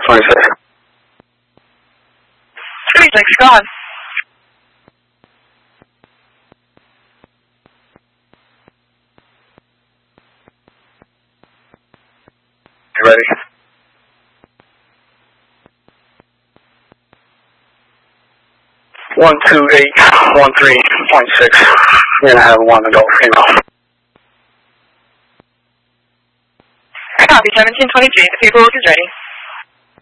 26. 26, go on. You ready? One 2813.6. You're gonna have one adult female. Copy 1723. The paperwork is ready.